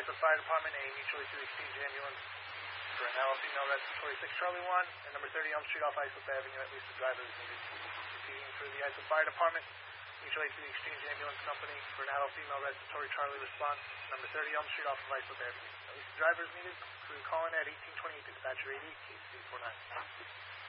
Islip Fire Department, a mutually to exchange ambulance for an adult female respiratory 6 Charlie 1, and number 30 Elm Street off Islip Avenue, at least the driver is needed. Receiving for the Islip Fire Department, mutually to the exchange ambulance company for an adult female respiratory Charlie response, number 30 Elm Street off of Islip Avenue. At least the driver is needed. Crew call in at 1828, dispatcher 80, case 849.